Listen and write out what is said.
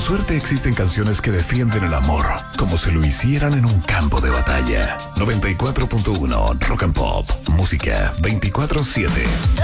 suerte existen canciones que defienden el amor, como si lo hicieran en un campo de batalla. 94.1 Rock and Pop, música 24/7.